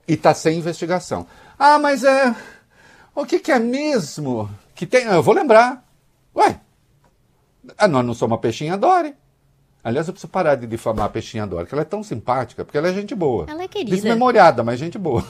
E está sem investigação. Ah, mas o que é mesmo que tem? Eu vou lembrar. Ué, nós não somos a Peixinha Dori. Aliás, eu preciso parar de difamar a Peixinha Dori, que ela é tão simpática, porque ela é gente boa. Ela é querida. Desmemoriada, mas gente boa.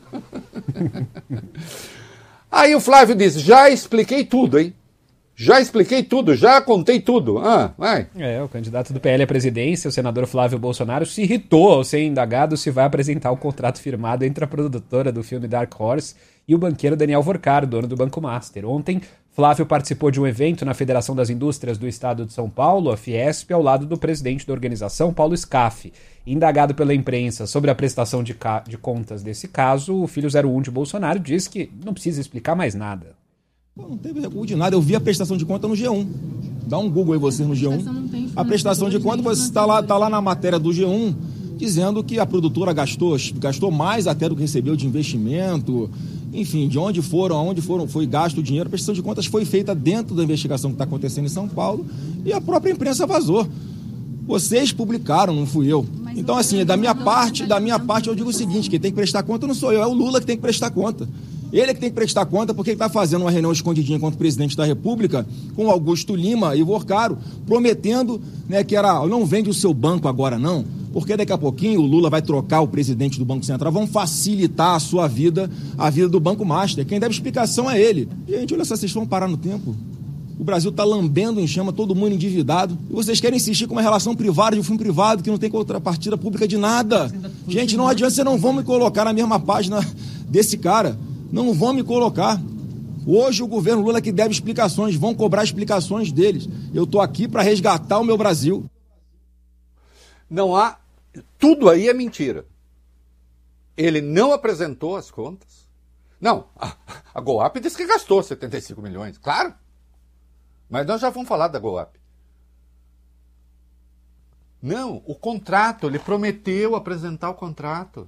Aí o Flávio disse, já expliquei tudo, hein? Já expliquei tudo, já contei tudo. Vai. O candidato do PL à presidência, o senador Flávio Bolsonaro, se irritou ao ser indagado se vai apresentar o contrato firmado entre a produtora do filme Dark Horse e o banqueiro Daniel Vorcar, dono do Banco Master. Ontem, Flávio participou de um evento na Federação das Indústrias do Estado de São Paulo, a Fiesp, ao lado do presidente da organização, Paulo Scaff. Indagado pela imprensa sobre a prestação de contas desse caso, o filho 01 de Bolsonaro diz que não precisa explicar mais nada. Não teve recuo de nada, eu vi a prestação de conta no G1. Dá um Google aí você no G1. A prestação de conta está lá na matéria do G1, dizendo que a produtora gastou mais até do que recebeu de investimento. Enfim, de onde foi gasto o dinheiro. A prestação de contas foi feita dentro da investigação que está acontecendo em São Paulo e a própria imprensa vazou. Vocês publicaram, não fui eu. Então, assim, da minha parte eu digo o seguinte, quem tem que prestar conta não sou eu, é o Lula que tem que prestar conta. Ele é que tem que prestar conta porque ele está fazendo uma reunião escondidinha contra o presidente da República com Augusto Lima e Vorcaro, prometendo, né, que não vende o seu banco agora não, porque daqui a pouquinho o Lula vai trocar o presidente do Banco Central, vão facilitar a sua vida, a vida do Banco Master. Quem deve explicação é ele. Gente, olha só, vocês vão parar no tempo. O Brasil está lambendo em chama, todo mundo endividado. E vocês querem insistir com uma relação privada de um filme privado que não tem contrapartida pública de nada. Gente, não adianta, vocês não vão me colocar na mesma página desse cara. Não vão me colocar. Hoje o governo Lula que deve explicações, vão cobrar explicações deles. Eu estou aqui para resgatar o meu Brasil. Não há... Tudo aí é mentira. Ele não apresentou as contas. Não, a GoAp disse que gastou 75 milhões, claro. Mas nós já vamos falar da GoAp. Não, o contrato, ele prometeu apresentar o contrato.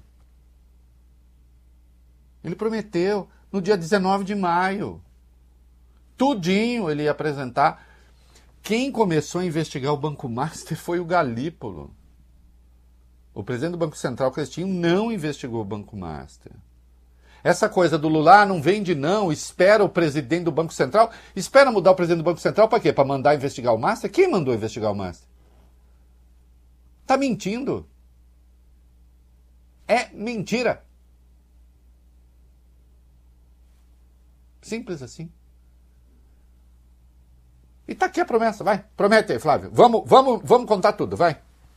Ele prometeu no dia 19 de maio. Tudinho ele ia apresentar. Quem começou a investigar o Banco Master foi o Galípolo. O presidente do Banco Central, Cristinho, não investigou o Banco Master. Essa coisa do Lula, não vende não, espera o presidente do Banco Central. Espera mudar o presidente do Banco Central para quê? Para mandar investigar o Master? Quem mandou investigar o Master? Tá mentindo. É mentira. Simples assim. E tá aqui a promessa, vai. Promete aí, Flávio. Vamos contar tudo, vai.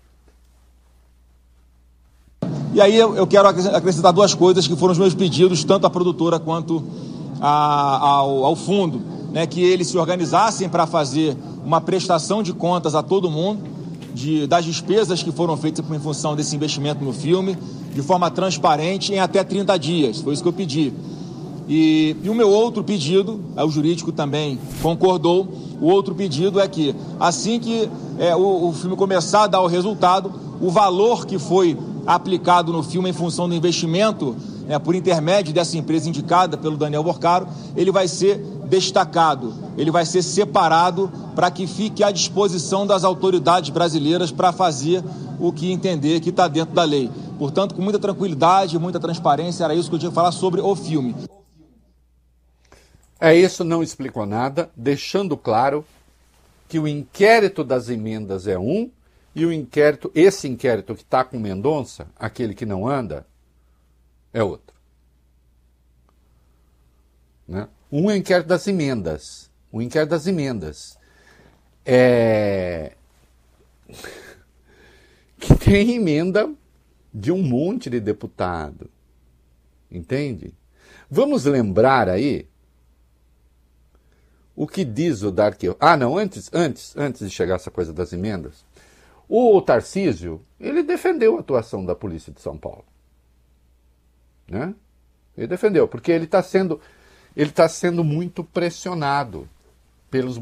E aí eu quero acrescentar duas coisas que foram os meus pedidos, tanto à produtora quanto ao fundo, né, que eles se organizassem para fazer uma prestação de contas a todo mundo das despesas que foram feitas em função desse investimento no filme, de forma transparente, em até 30 dias. Foi isso que eu pedi. E o meu outro pedido, o jurídico também concordou, o outro pedido é que, assim que o filme começar a dar o resultado, o valor que foi aplicado no filme em função do investimento, por intermédio dessa empresa indicada pelo Daniel Vorcaro, ele vai ser destacado, ele vai ser separado para que fique à disposição das autoridades brasileiras para fazer o que entender que está dentro da lei. Portanto, com muita tranquilidade, muita transparência, era isso que eu tinha que falar sobre o filme. Isso não explicou nada, deixando claro que o inquérito das emendas é um, e esse inquérito que está com Mendonça, aquele que não anda, é outro. Né? Um é o inquérito das emendas. O inquérito das emendas que tem emenda de um monte de deputado. Entende? Vamos lembrar aí o que diz o Dark... antes de chegar essa coisa das emendas, o Tarcísio, ele defendeu a atuação da Polícia de São Paulo. Né? Ele defendeu, porque ele está sendo muito pressionado pelos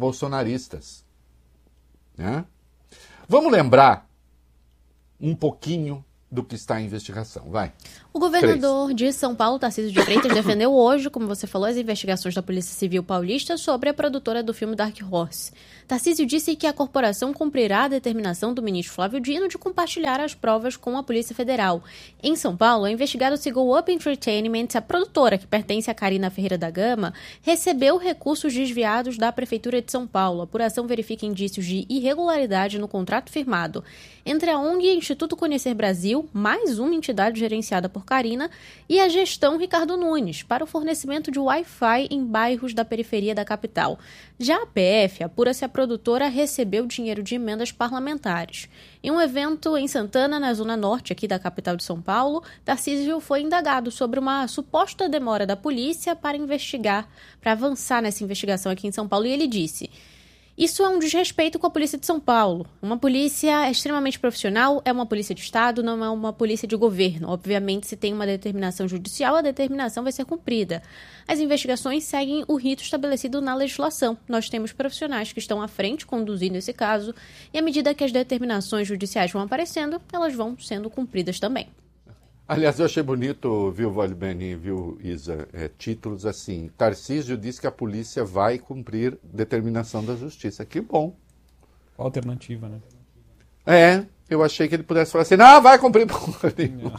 bolsonaristas. Né? Vamos lembrar um pouquinho do que está em investigação. Vai. O governador de São Paulo, Tarcísio de Freitas, defendeu hoje, como você falou, as investigações da Polícia Civil Paulista sobre a produtora do filme Dark Horse. Tarcísio disse que a corporação cumprirá a determinação do ministro Flávio Dino de compartilhar as provas com a Polícia Federal. Em São Paulo, a investigada Go Up Entertainment, a produtora que pertence a Carina Ferreira da Gama, recebeu recursos desviados da Prefeitura de São Paulo. A apuração verifica indícios de irregularidade no contrato firmado entre a ONG Instituto Conhecer Brasil, mais uma entidade gerenciada por Carina, e a gestão Ricardo Nunes, para o fornecimento de Wi-Fi em bairros da periferia da capital. Já a PF apura se a produtora recebeu dinheiro de emendas parlamentares. Em um evento em Santana, na zona norte aqui da capital de São Paulo, Tarcísio foi indagado sobre uma suposta demora da polícia para avançar nessa investigação aqui em São Paulo, e ele disse: "Isso é um desrespeito com a polícia de São Paulo. Uma polícia extremamente profissional, é uma polícia de Estado, não é uma polícia de governo. Obviamente, se tem uma determinação judicial, a determinação vai ser cumprida. As investigações seguem o rito estabelecido na legislação. Nós temos profissionais que estão à frente conduzindo esse caso, e à medida que as determinações judiciais vão aparecendo, elas vão sendo cumpridas também." Aliás, eu achei bonito, viu, Valibene, viu, Isa, títulos assim: Tarcísio diz que a polícia vai cumprir determinação da justiça. Que bom. Qual alternativa, né? Eu achei que ele pudesse falar assim: não, vai cumprir porra nenhuma.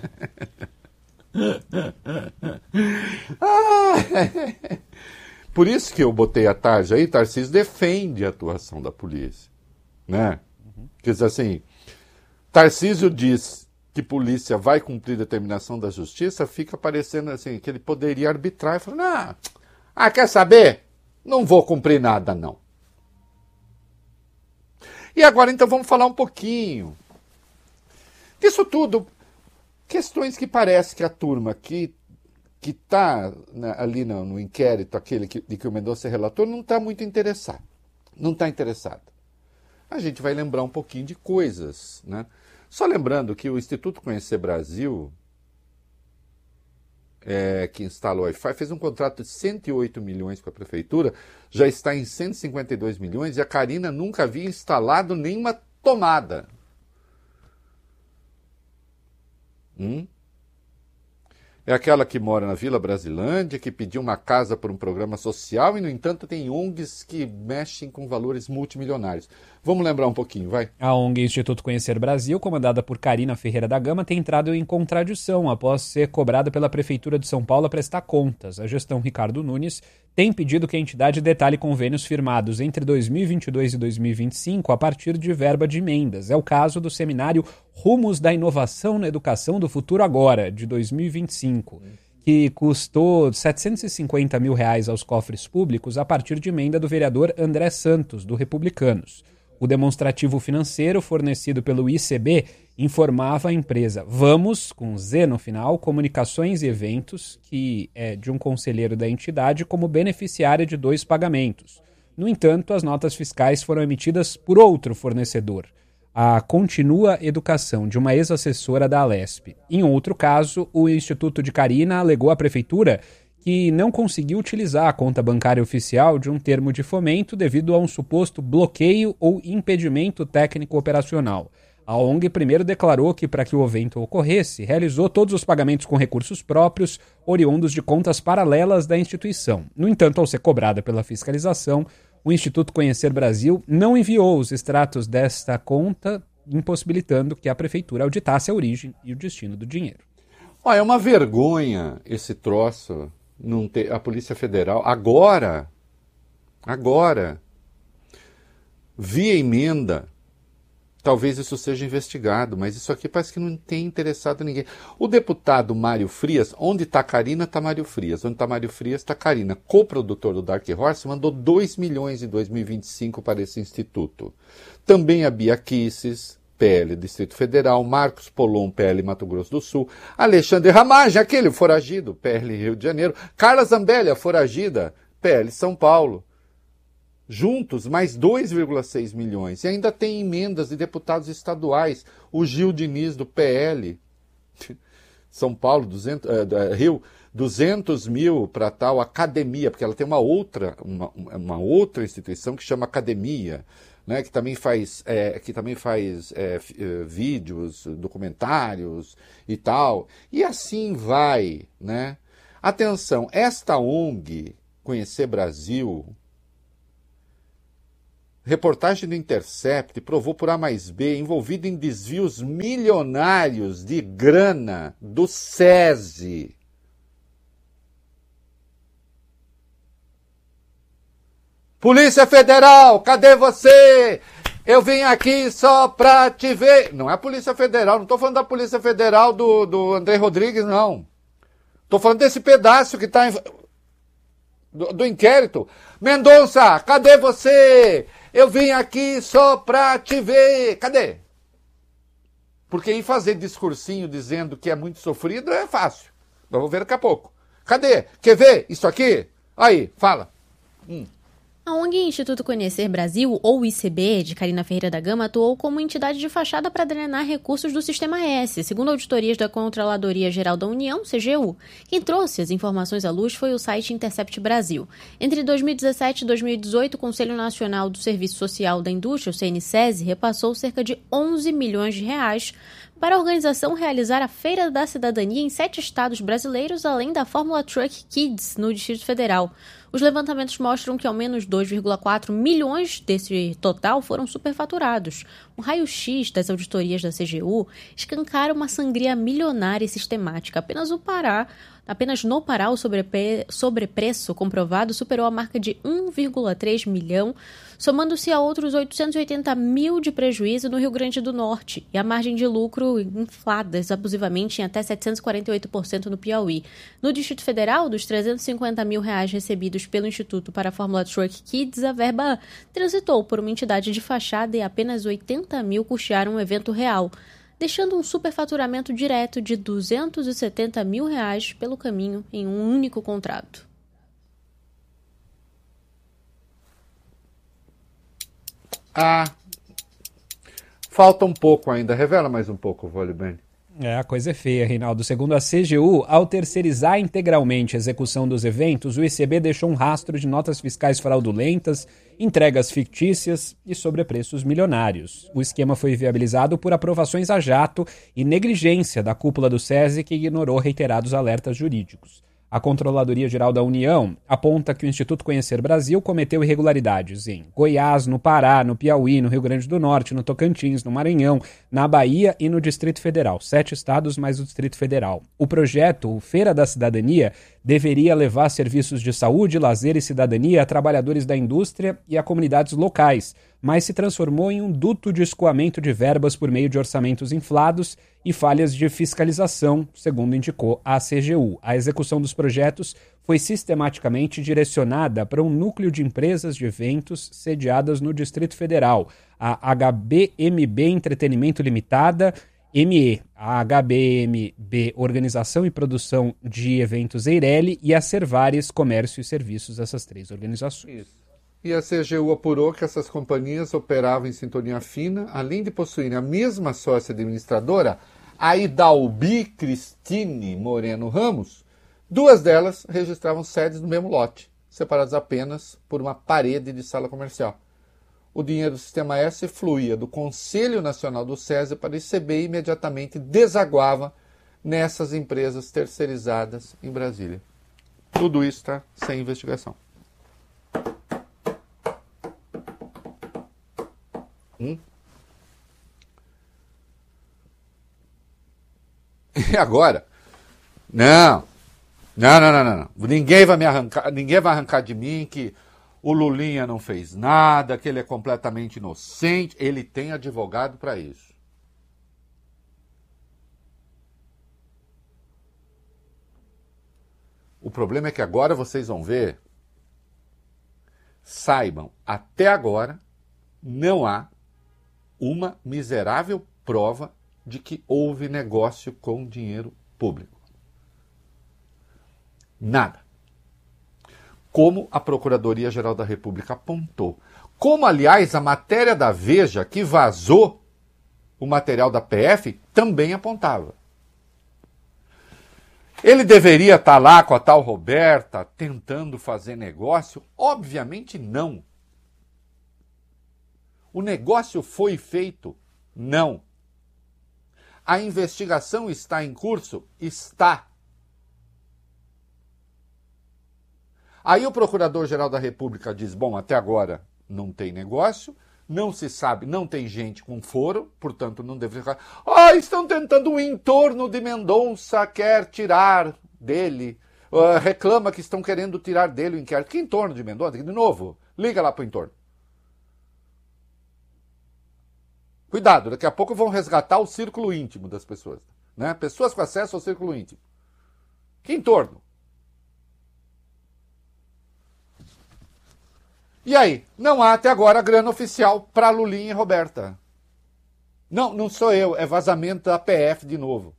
Por isso que eu botei a tarde aí, Tarcísio defende a atuação da polícia, né? Quer dizer assim, Tarcísio diz que polícia vai cumprir determinação da justiça, fica parecendo assim, que ele poderia arbitrar e falar: quer saber? Não vou cumprir nada, não. E agora, então, vamos falar um pouquinho disso tudo. Questões que parece que a turma que está ali no inquérito, aquele de que o Mendonça é relator, não está muito interessado. Não está interessado. A gente vai lembrar um pouquinho de coisas, né? Só lembrando que o Instituto Conhecer Brasil, que instala o Wi-Fi, fez um contrato de 108 milhões com a Prefeitura, já está em 152 milhões, e a Carina nunca havia instalado nenhuma tomada. É aquela que mora na Vila Brasilândia, que pediu uma casa por um programa social e, no entanto, tem ONGs que mexem com valores multimilionários. Vamos lembrar um pouquinho, vai? A ONG Instituto Conhecer Brasil, comandada por Carina Ferreira da Gama, tem entrado em contradição após ser cobrada pela Prefeitura de São Paulo a prestar contas. A gestão Ricardo Nunes tem pedido que a entidade detalhe convênios firmados entre 2022 e 2025 a partir de verba de emendas. É o caso do seminário Rumos da Inovação na Educação do Futuro Agora, de 2025, que custou R$ 750 mil aos cofres públicos a partir de emenda do vereador André Santos, do Republicanos. O demonstrativo financeiro fornecido pelo ICB informava a empresa Vamos, com Z no final, Comunicações e Eventos, que é de um conselheiro da entidade, como beneficiária de 2 pagamentos. No entanto, as notas fiscais foram emitidas por outro fornecedor, a Continua Educação, de uma ex-assessora da Alesp. Em outro caso, o Instituto de Carina alegou à Prefeitura que não conseguiu utilizar a conta bancária oficial de um termo de fomento devido a um suposto bloqueio ou impedimento técnico operacional. A ONG primeiro declarou que, para que o evento ocorresse, realizou todos os pagamentos com recursos próprios, oriundos de contas paralelas da instituição. No entanto, ao ser cobrada pela fiscalização, o Instituto Conhecer Brasil não enviou os extratos desta conta, impossibilitando que a Prefeitura auditasse a origem e o destino do dinheiro. É uma vergonha esse troço. Não ter, a Polícia Federal, agora, via emenda, talvez isso seja investigado, mas isso aqui parece que não tem interessado ninguém. O deputado Mário Frias, onde está Carina, está Mário Frias. Onde está Mário Frias, está Carina. Coprodutor do Dark Horse, mandou 2 milhões em 2025 para esse instituto. Também a Bia Kisses, PL Distrito Federal, Marcos Polon, PL Mato Grosso do Sul, Alexandre Ramagem, aquele foragido, PL Rio de Janeiro, Carla Zambelli, foragida, PL São Paulo. Juntos, mais 2,6 milhões. E ainda tem emendas de deputados estaduais. O Gil Diniz, do PL, São Paulo, Rio, 200 mil para tal academia, porque ela tem uma outra instituição que chama Academia. né, que também faz vídeos, documentários e tal. E assim vai, né? Atenção, esta ONG, Conhecer Brasil, reportagem do Intercept provou por A mais B, envolvido em desvios milionários de grana do SESI. Polícia Federal, cadê você? Eu vim aqui só pra te ver. Não é a Polícia Federal, não estou falando da Polícia Federal do André Rodrigues, não. Estou falando desse pedaço que está do inquérito. Mendonça, cadê você? Eu vim aqui só pra te ver. Cadê? Porque em fazer discursinho dizendo que é muito sofrido é fácil. Vamos ver daqui a pouco. Cadê? Quer ver isso aqui? Aí, fala. A ONG Instituto Conhecer Brasil, ou ICB, de Carina Ferreira da Gama, atuou como entidade de fachada para drenar recursos do Sistema S, segundo auditorias da Controladoria Geral da União, CGU. Quem trouxe as informações à luz foi o site Intercept Brasil. Entre 2017 e 2018, o Conselho Nacional do Serviço Social da Indústria, o CNSES, repassou cerca de 11 milhões de reais para a organização realizar a Feira da Cidadania em 7 estados brasileiros, além da Fórmula Truck Kids no Distrito Federal. Os levantamentos mostram que ao menos 2,4 milhões desse total foram superfaturados. Um raio-x das auditorias da CGU escancara uma sangria milionária e sistemática. Apenas no Pará, o sobrepreço comprovado superou a marca de 1,3 milhão, somando-se a outros 880 mil de prejuízo no Rio Grande do Norte, e a margem de lucro infladas abusivamente em até 748% no Piauí. No Distrito Federal, dos 350 mil reais recebidos pelo Instituto para a Fórmula Truck Kids, a verba transitou por uma entidade de fachada e apenas 80 mil custearam um evento real, deixando um superfaturamento direto de 270 mil reais pelo caminho em um único contrato. Falta um pouco ainda. Revela mais um pouco, Volibene. A coisa é feia, Reinaldo. Segundo a CGU, ao terceirizar integralmente a execução dos eventos, o ICB deixou um rastro de notas fiscais fraudulentas, entregas fictícias e sobrepreços milionários. O esquema foi viabilizado por aprovações a jato e negligência da cúpula do SESI, que ignorou reiterados alertas jurídicos. A Controladoria Geral da União aponta que o Instituto Conhecer Brasil cometeu irregularidades em Goiás, no Pará, no Piauí, no Rio Grande do Norte, no Tocantins, no Maranhão, na Bahia e no Distrito Federal. 7 estados mais o Distrito Federal. O projeto, o Feira da Cidadania, deveria levar serviços de saúde, lazer e cidadania a trabalhadores da indústria e a comunidades locais, mas se transformou em um duto de escoamento de verbas por meio de orçamentos inflados e falhas de fiscalização, segundo indicou a CGU. A execução dos projetos foi sistematicamente direcionada para um núcleo de empresas de eventos sediadas no Distrito Federal, a HBMB Entretenimento Limitada, ME, a HBMB Organização e Produção de Eventos Eireli e a Servares Comércio e Serviços, essas 3 organizações. Isso. E a CGU apurou que essas companhias operavam em sintonia fina, além de possuírem a mesma sócia administradora, a Idalbi Cristine Moreno Ramos. 2 delas registravam sedes no mesmo lote, separadas apenas por uma parede de sala comercial. O dinheiro do Sistema S fluía do Conselho Nacional do SESI para o ICB e imediatamente desaguava nessas empresas terceirizadas em Brasília. Tudo isso está sem investigação. E agora? Não. Ninguém vai arrancar de mim que o Lulinha não fez nada, que ele é completamente inocente. Ele tem advogado para isso. O problema é que agora vocês vão ver. Saibam, até agora não há uma miserável prova de que houve negócio com dinheiro público. Nada. Como a Procuradoria-Geral da República apontou. Como, aliás, a matéria da Veja, que vazou o material da PF, também apontava. Ele deveria estar lá com a tal Roberta tentando fazer negócio? Obviamente não. O negócio foi feito? Não. A investigação está em curso? Está. Aí o Procurador-Geral da República diz, bom, até agora não tem negócio, não se sabe, não tem gente com foro, portanto não deve ficar. Estão tentando um entorno de Mendonça, quer tirar dele, reclama que estão querendo tirar dele o inquérito. Que entorno de Mendonça? De novo, liga lá para o entorno. Cuidado, daqui a pouco vão resgatar o círculo íntimo das pessoas, né? Pessoas com acesso ao círculo íntimo. Que entorno? E aí? Não há até agora grana oficial para Lulinha e Roberta. Não sou eu, é vazamento da PF de novo.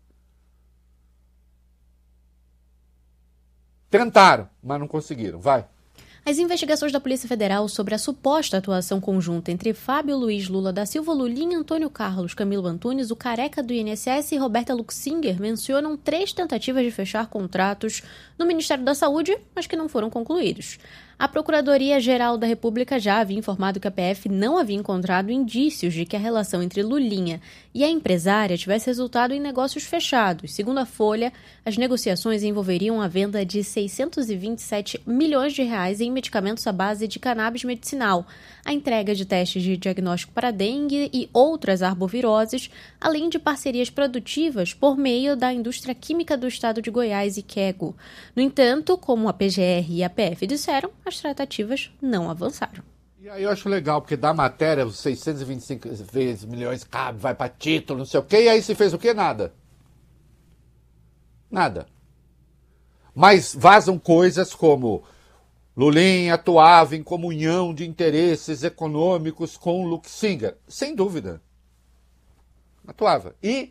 Tentaram, mas não conseguiram. Vai. As investigações da Polícia Federal sobre a suposta atuação conjunta entre Fábio Luiz Lula da Silva, Lulinha, Antônio Carlos, Camilo Antunes, o careca do INSS e Roberta Luxinger mencionam 3 tentativas de fechar contratos no Ministério da Saúde, mas que não foram concluídos. A Procuradoria-Geral da República já havia informado que a PF não havia encontrado indícios de que a relação entre Lulinha e a empresária tivesse resultado em negócios fechados. Segundo a Folha, as negociações envolveriam a venda de 627 milhões de reais em medicamentos à base de cannabis medicinal, a entrega de testes de diagnóstico para dengue e outras arboviroses, além de parcerias produtivas por meio da indústria química do estado de Goiás e Quego. No entanto, como a PGR e a PF disseram, as tratativas não avançaram. E aí eu acho legal, porque da matéria, os 625 milhões cabe, vai para título, não sei o quê, e aí se fez o quê? Nada. Nada. Mas vazam coisas como Lulinha atuava em comunhão de interesses econômicos com Luxinger. Sem dúvida. Atuava. E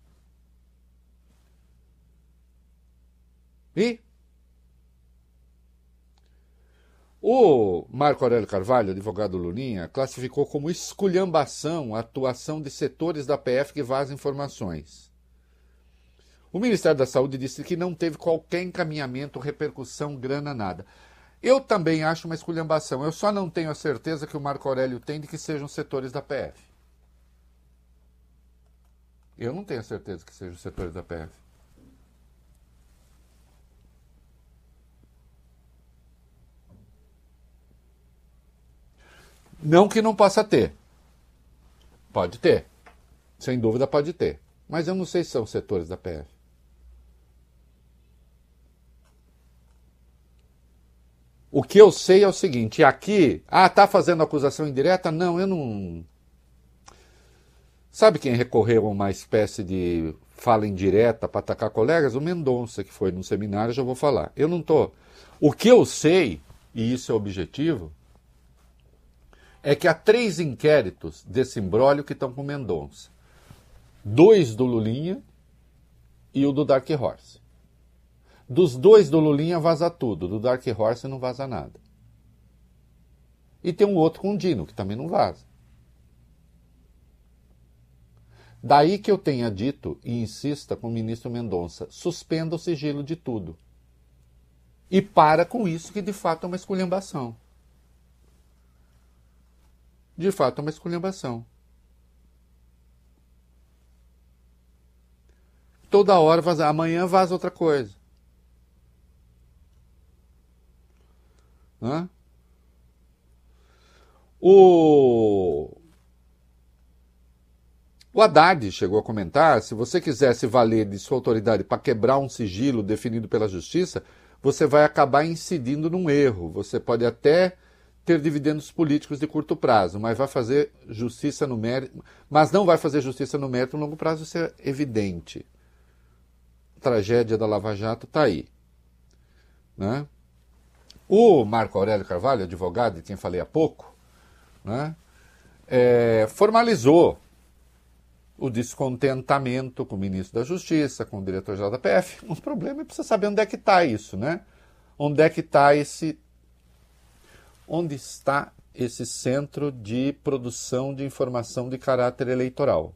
o Marco Aurélio Carvalho, advogado Lulinha, classificou como esculhambação a atuação de setores da PF que vazam informações. O Ministério da Saúde disse que não teve qualquer encaminhamento, repercussão, grana, nada. Eu também acho uma esculhambação. Eu só não tenho a certeza que o Marco Aurélio tem de que sejam setores da PF. Eu não tenho a certeza que sejam setores da PF. Não que não possa ter. Pode ter. Sem dúvida pode ter. Mas eu não sei se são setores da PF. O que eu sei é o seguinte, aqui, tá fazendo acusação indireta? Não, eu não... Sabe quem recorreu a uma espécie de fala indireta para atacar colegas? O Mendonça, que foi num seminário, já vou falar. Eu não estou... O que eu sei, e isso é objetivo, é que há 3 inquéritos desse imbróglio que estão com o Mendonça. 2 do Lulinha e o do Dark Horse. Dos 2 do Lulinha vaza tudo, do Dark Horse não vaza nada. E tem um outro com o Dino, que também não vaza. Daí que eu tenha dito e insista com o ministro Mendonça, suspenda o sigilo de tudo. E para com isso, que de fato é uma esculhambação. De fato é uma esculhambação. Toda hora vaza, amanhã vaza outra coisa. Né? O Haddad chegou a comentar, se você quiser se valer de sua autoridade para quebrar um sigilo definido pela justiça, você vai acabar incidindo num erro. Você pode até ter dividendos políticos de curto prazo, mas vai fazer justiça no mérito, mas não vai fazer justiça no mérito no longo prazo, isso é evidente. A tragédia da Lava Jato está aí. Né? O Marco Aurélio Carvalho, advogado, de quem falei há pouco, né, formalizou o descontentamento com o ministro da Justiça, com o diretor-geral da PF. O problema é precisa saber onde é que está isso, né? Onde é que está esse... Onde está esse centro de produção de informação de caráter eleitoral?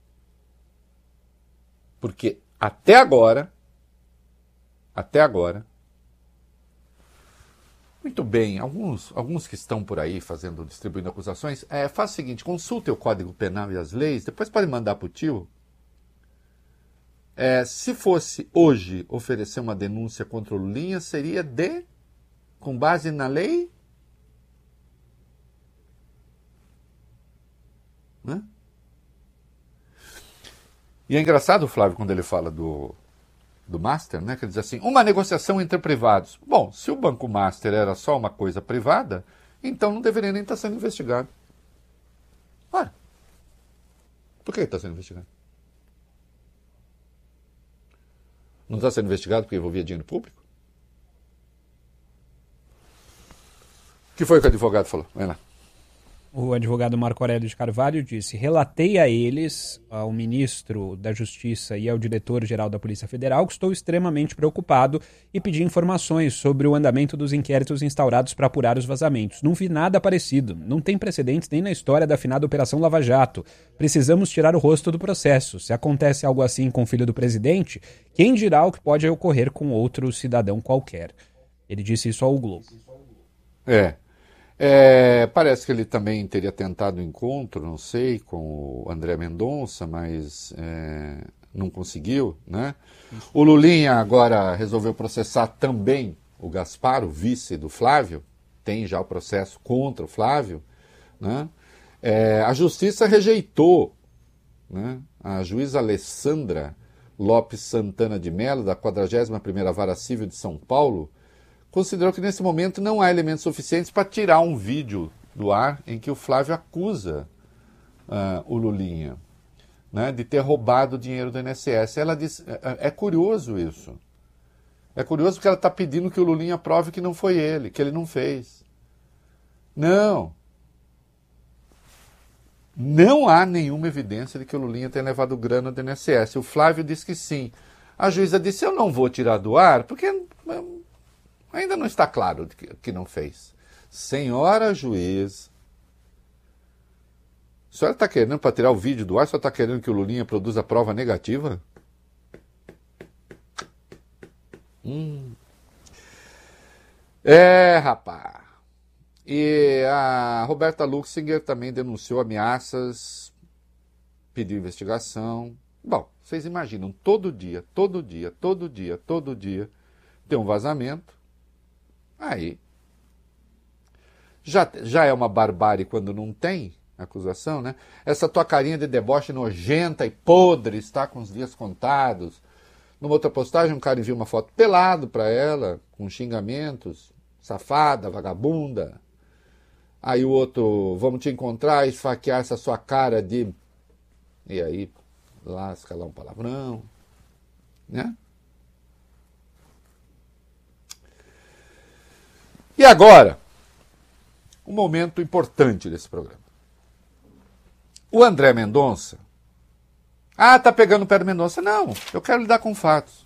Porque até agora, Muito bem, alguns que estão por aí distribuindo acusações, faça o seguinte, consulte o Código Penal e as leis, depois pode mandar para o tio. Se fosse hoje oferecer uma denúncia contra o Lulinha, seria com base na lei? Né? E é engraçado, Flávio, quando ele fala do Master, né, que ele diz assim, uma negociação entre privados. Bom, se o Banco Master era só uma coisa privada, então não deveria nem estar sendo investigado. Ora, por que está sendo investigado? Não está sendo investigado porque envolvia dinheiro público? O que foi que o advogado falou? Vai lá. O advogado Marco Aurélio de Carvalho disse: relatei a eles, ao ministro da Justiça e ao diretor-geral da Polícia Federal, que estou extremamente preocupado e pedi informações sobre o andamento dos inquéritos instaurados para apurar os vazamentos. Não vi nada parecido. Não tem precedentes nem na história da afinada Operação Lava Jato. Precisamos tirar o rosto do processo. Se acontece algo assim com o filho do presidente, quem dirá o que pode ocorrer com outro cidadão qualquer? Ele disse isso ao Globo. Parece que ele também teria tentado um encontro, não sei, com o André Mendonça, mas não conseguiu, né? O Lulinha agora resolveu processar também o Gaspar, o vice do Flávio, tem já o processo contra o Flávio, né? A Justiça rejeitou, né? A juíza Alessandra Lopes Santana de Mello, da 41ª Vara Civil de São Paulo, considerou que nesse momento não há elementos suficientes para tirar um vídeo do ar em que o Flávio acusa o Lulinha, né, de ter roubado o dinheiro do INSS. Ela diz, é curioso isso. É curioso porque ela está pedindo que o Lulinha prove que não foi ele, que ele não fez. Não há nenhuma evidência de que o Lulinha tenha levado grana do INSS. O Flávio diz que sim. A juíza disse, eu não vou tirar do ar porque ainda não está claro que não fez. Senhora juiz, a senhora está querendo, para tirar o vídeo do ar, a senhora está querendo que o Lulinha produza prova negativa? Rapaz. E a Roberta Luxinger também denunciou ameaças, pediu investigação. Bom, vocês imaginam, todo dia, tem um vazamento. Aí, já é uma barbárie quando não tem acusação, né? Essa tua carinha de deboche nojenta e podre está com os dias contados. Numa outra postagem, um cara enviou uma foto pelado para ela, com xingamentos, safada, vagabunda. Aí o outro, vamos te encontrar e esfaquear essa sua cara de... E aí, lasca lá um palavrão, né? E agora, um momento importante desse programa. O André Mendonça... tá pegando o pé do Mendonça. Não, eu quero lidar com fatos.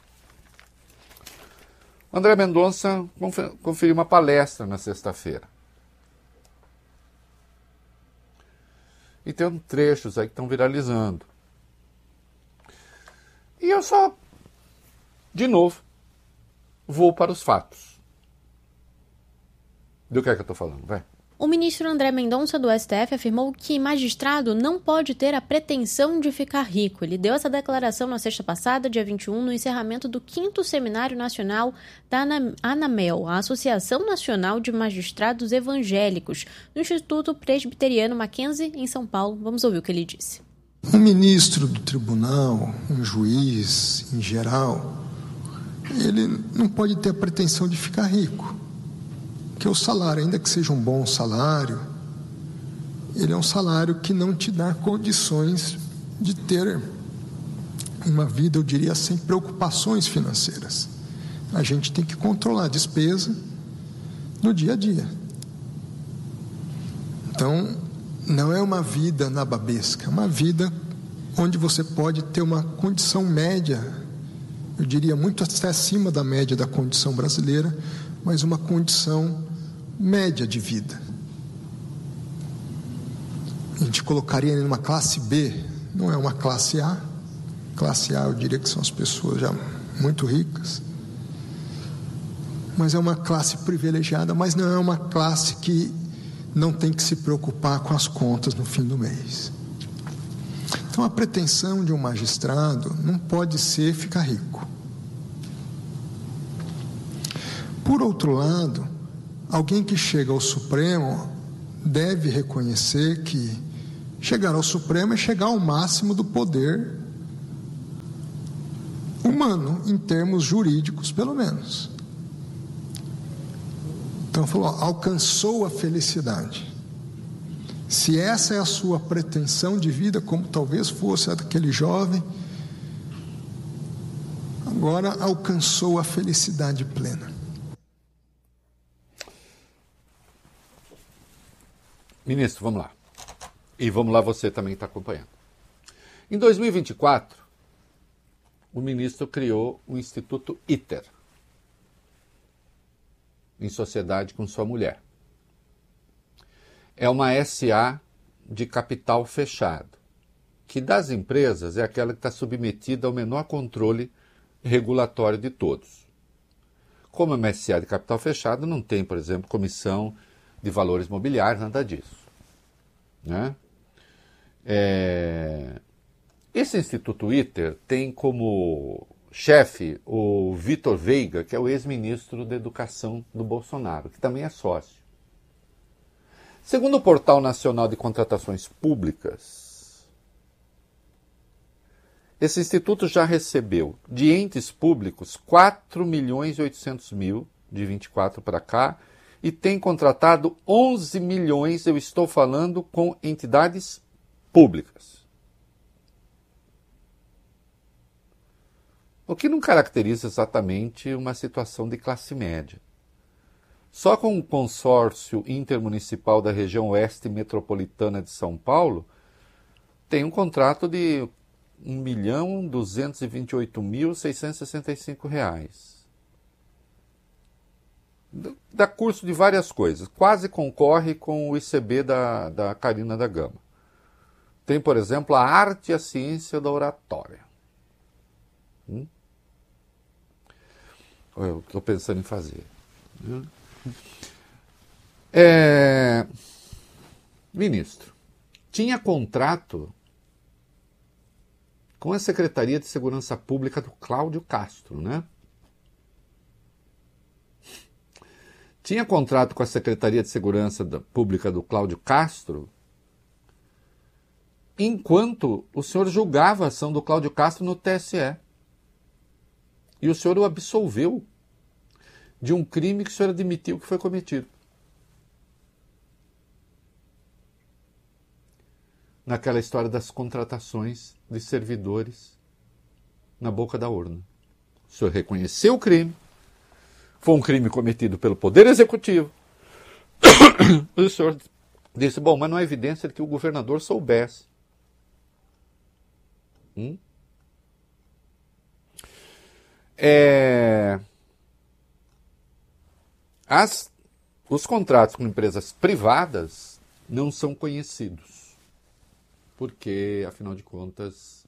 O André Mendonça conferiu uma palestra na sexta-feira. E tem trechos aí que estão viralizando. E eu só, de novo, vou para os fatos. Do que é que eu estou falando? Vai. O ministro André Mendonça, do STF, afirmou que magistrado não pode ter a pretensão de ficar rico. Ele deu essa declaração na sexta passada, dia 21, no encerramento do 5º Seminário Nacional da ANAMEL, a Associação Nacional de Magistrados Evangélicos, no Instituto Presbiteriano Mackenzie, em São Paulo. Vamos ouvir o que ele disse. Um ministro do tribunal, um juiz, em geral, ele não pode ter a pretensão de ficar rico. Porque o salário, ainda que seja um bom salário, ele é um salário que não te dá condições de ter uma vida, eu diria, sem preocupações financeiras. A gente tem que controlar a despesa no dia a dia. Então, não é uma vida nababesca, é uma vida onde você pode ter uma condição média, eu diria muito até acima da média da condição brasileira, mas uma condição média de vida. A gente colocaria ele numa classe B, não é uma classe A. Classe A eu diria que são as pessoas já muito ricas. mas é uma classe privilegiada, mas não é uma classe que não tem que se preocupar com as contas no fim do mês. Então, a pretensão de um magistrado não pode ser ficar rico. Por outro lado, alguém que chega ao Supremo deve reconhecer que chegar ao Supremo é chegar ao máximo do poder humano, em termos jurídicos, pelo menos. Então, falou, alcançou a felicidade. Se essa é a sua pretensão de vida, como talvez fosse a daquele jovem, agora alcançou a felicidade plena. Ministro, vamos lá. E vamos lá, você também está acompanhando. Em 2024, o ministro criou o Instituto ITER, em sociedade com sua mulher. É uma SA de capital fechado, que das empresas é aquela que está submetida ao menor controle regulatório de todos. Como é uma SA de capital fechado, não tem, por exemplo, comissão de valores mobiliários, nada disso. Né? Esse Instituto ITER tem como chefe o Vitor Veiga, que é o ex-ministro da Educação do Bolsonaro, que também é sócio. Segundo o Portal Nacional de Contratações Públicas, esse instituto já recebeu de entes públicos 4.800.000 de 24 para cá, e tem contratado 11 milhões, eu estou falando com entidades públicas. O que não caracteriza exatamente uma situação de classe média. Só com o consórcio intermunicipal da região oeste metropolitana de São Paulo, tem um contrato de R$ 1.228.665. Dá curso de várias coisas, quase concorre com o ICB da Carina da Gama. Tem, por exemplo, a arte e a ciência da oratória. Eu estou pensando em fazer. Ministro, tinha contrato com a Secretaria de Segurança Pública do Cláudio Castro, né? Tinha contrato com a Secretaria de Segurança Pública do Cláudio Castro enquanto o senhor julgava a ação do Cláudio Castro no TSE. E o senhor o absolveu de um crime que o senhor admitiu que foi cometido. Naquela história das contratações de servidores na boca da urna. O senhor reconheceu o crime. Foi um crime cometido pelo Poder Executivo. O senhor disse, bom, mas não há evidência de que o governador soubesse. Os contratos com empresas privadas não são conhecidos, porque, afinal de contas,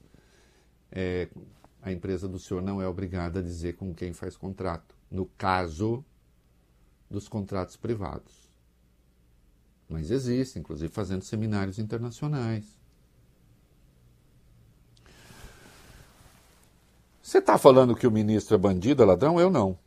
a empresa do senhor não é obrigada a dizer com quem faz contrato, no caso dos contratos privados. Mas existe, inclusive fazendo seminários internacionais. Você está falando que o ministro é bandido, é ladrão? Eu não.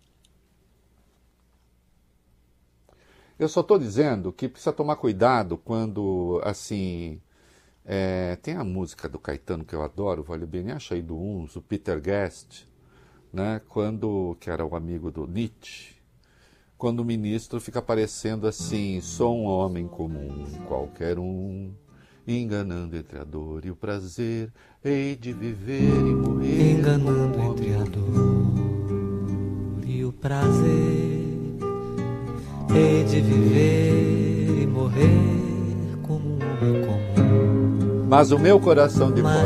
Eu só estou dizendo que precisa tomar cuidado quando, assim... tem a música do Caetano que eu adoro, vale bem, acho aí do Uns, o Peter Guest, né, que era o amigo do Nietzsche, quando o ministro fica parecendo assim, sou um homem comum, qualquer um, enganando entre a dor e o prazer, hei de viver e morrer. Enganando entre a dor e o prazer, hei de viver e morrer como um homem comum. Mas o meu coração de